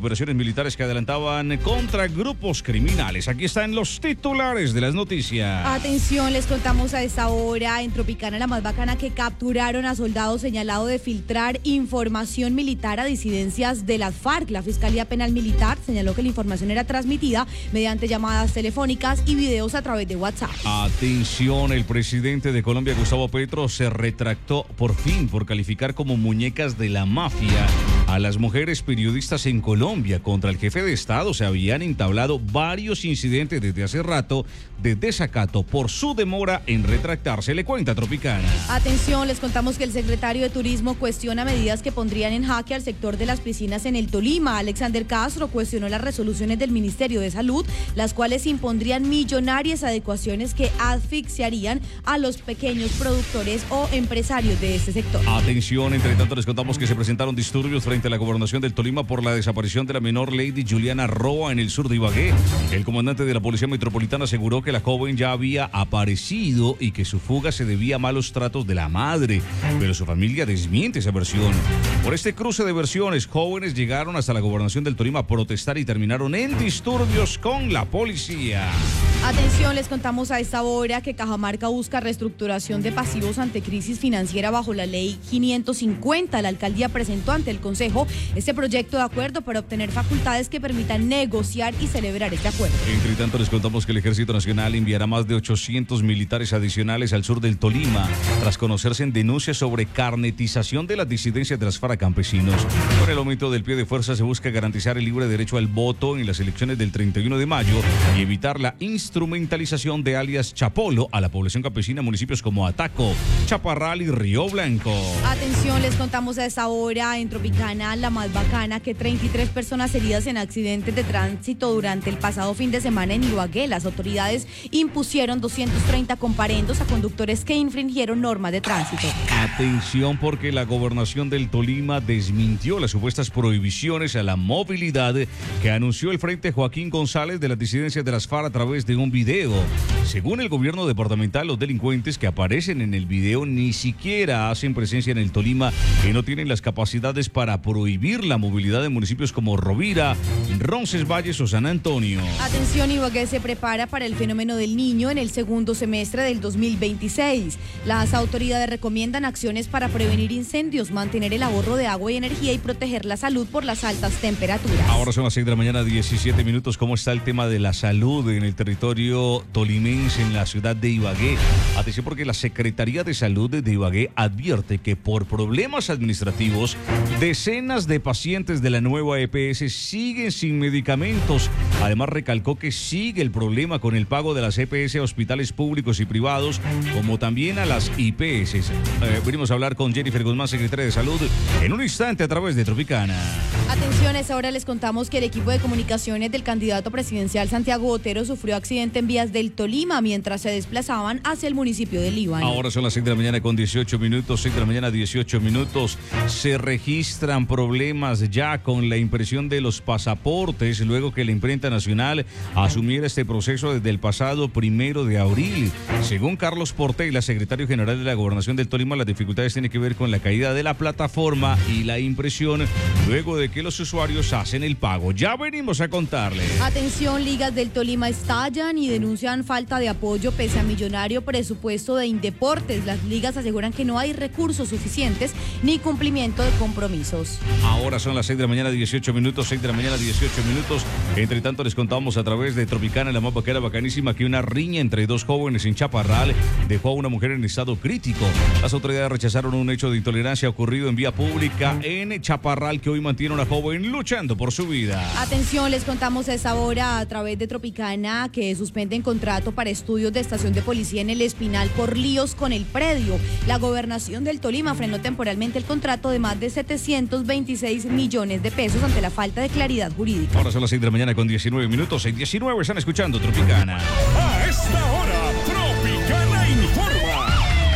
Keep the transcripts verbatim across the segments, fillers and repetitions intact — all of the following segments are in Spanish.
operaciones militares que adelantaban contra grupos criminales. Aquí están los titulares de las noticias. Atención, les contamos a esta hora en Tropicana La Más Bacana que capturaron a soldados señalados de filtrar información militar a disidencias de las FARC. La Fiscalía Penal Militar señaló que la información era transmitida mediante llamadas telefónicas y videos a través de WhatsApp. Atención, el presidente de Colombia, Gustavo Petro, se retractó por fin por calificar como muñecas de la mafia a las mujeres periodistas en Colombia. Contra el jefe de Estado se habían entablado varios incidentes desde hace rato de desacato por su demora en retractarse. Le cuenta Tropicana. Atención, les contamos que el secretario de Turismo cuestiona medidas que pondrían en jaque al sector de las piscinas en el Tolima. Alexander Castro cuestionó las resoluciones del Ministerio de Salud, las cuales impondrían millonarias adecuaciones que asfixiarían a los pequeños productores o empresarios de este sector. Atención, entre tanto les contamos que se presentaron disturbios frente a la gobernación del Tolima por la desaparición de la menor Lady Juliana Roa en el sur de Ibagué. El comandante de la Policía Metropolitana aseguró que la joven ya había aparecido y que su fuga se debía a malos tratos de la madre, pero su familia desmiente esa versión. Por este cruce de versiones, jóvenes llegaron hasta la gobernación del Tolima a protestar y terminaron en disturbios con la policía. Atención, les contamos a esta hora que Cajamarca busca reestructuración de pasivos ante crisis financiera bajo la ley quinientos cincuenta. La alcaldía presentó ante el Consejo este proyecto de acuerdo para obtener facultades que permitan negociar y celebrar este acuerdo. Entre tanto, les contamos que el Ejército Nacional enviará más de ochocientos militares adicionales al sur del Tolima, tras conocerse en denuncias sobre carnetización de las disidencias de las FARC campesinos. Con el aumento del pie de fuerza se busca garantizar el libre derecho al voto en las elecciones del treinta y uno de mayo y evitar la instrumentalización de alias Chapolo a la población campesina en municipios como Ataco, Chaparral y Río Blanco. Atención, les contamos a esta hora en Tropicana La Más Bacana que treinta y tres personas heridas en accidentes de tránsito durante el pasado fin de semana en Ibagué. Las autoridades impusieron doscientos treinta comparendos a conductores que infringieron normas de tránsito. Atención, porque la gobernación del Tolima desmintió las supuestas prohibiciones a la movilidad que anunció el Frente Joaquín González de las disidencias de las FARC a través de un video. Según el gobierno departamental, los delincuentes que aparecen en el video ni siquiera hacen presencia en el Tolima y no tienen las capacidades para prohibir la movilidad en municipios como Rovira, Roncesvalles o San Antonio. Atención, Ibagué se prepara para el fenómeno del Niño en el segundo semestre del dos mil veintiséis. Las autoridades recomiendan acciones para prevenir incendios, mantener el ahorro de agua y energía y proteger la salud por las altas temperaturas. Ahora son las seis de la mañana, diecisiete minutos. ¿Cómo está el tema de la salud en el territorio tolimense, en la ciudad de Ibagué? Atención, porque la Secretaría de Salud de Ibagué advierte que por problemas administrativos, decenas de pacientes de la nueva E P S siguen sin medicamentos. Además, recalcó que sigue el problema con el pago de las E P S a hospitales públicos y privados, como también a las I P S. Eh, venimos a hablar con Jennifer Guzmán, secretaria de Salud, en un instante a través de Tropicana. Atención, ahora les contamos que el equipo de comunicaciones del candidato presidencial Santiago Botero sufrió accidente en vías del Tolima mientras se desplazaban hacia el municipio de Líbano. Ahora son las seis de la mañana con dieciocho minutos, seis de la mañana dieciocho minutos. Se registran problemas ya con la impresión de los pasaportes luego que la imprenta nacional asumiera este proceso desde el pasado primero de abril. Según Carlos Portela, secretario general de la Gobernación del Tolima, las dificultades tienen que ver con la caída de la plataforma y la impresión luego de que los usuarios hacen el pago. Ya venimos a contarle. Atención, ligas del Tolima estallan y denuncian falta de apoyo pese a millonario presupuesto de Indeportes. Las ligas aseguran que no hay recursos suficientes ni cumplimiento de compromisos. Ahora son las seis de la mañana, dieciocho minutos, seis de la mañana, dieciocho minutos. Entre tanto, les contamos a través de Tropicana, La Más Bacana bacanísima, que una riña entre dos jóvenes en Chaparral dejó a una mujer en estado crítico. Las autoridades rechazaron un hecho de intolerancia ocurrido en vía pública en Chaparral que hoy mantiene a una joven luchando por su vida. Atención, les contamos a esta hora a través de Tropicana que suspenden contrato para estudios de estación de policía en El Espinal por líos con el predio. La gobernación del Tolima frenó temporalmente el contrato de más de setecientos veintiséis millones de pesos ante la falta de claridad jurídica. Ahora son las seis de la mañana con diecinueve minutos. En diecinueve están escuchando Tropicana. A esta hora, Tropicana informa.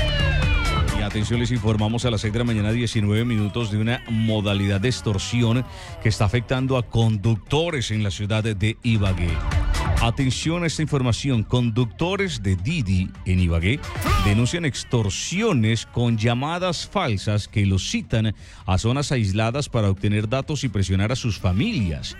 Y atención, les informamos a las seis de la mañana, diecinueve minutos, de una modalidad de extorsión que está afectando a conductores en la ciudad de Ibagué. Atención a esta información. Conductores de Didi en Ibagué denuncian extorsiones con llamadas falsas que los citan a zonas aisladas para obtener datos y presionar a sus familias.